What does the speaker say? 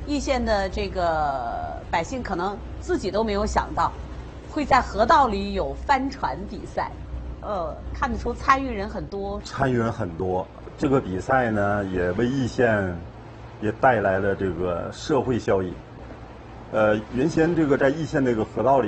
易县的这个百姓可能自己都没有想到，会在河道里有帆船比赛。看得出参与人很多。 参与人很多，这个比赛呢，也为易县也带来了这个社会效益。原先这个在易县这个河道里。